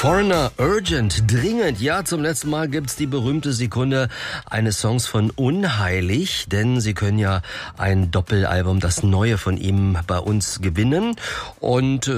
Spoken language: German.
Foreigner, Urgent, dringend. Ja, zum letzten Mal gibt's die berühmte Sekunde eines Songs von Unheilig, denn Sie können ja ein Doppelalbum, das neue von ihm, bei uns gewinnen. Und